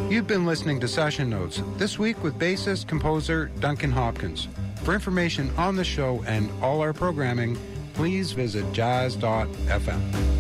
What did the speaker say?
You've been listening to Session Notes, this week with bassist composer Duncan Hopkins. For information on the show and all our programming, please visit jazz.fm.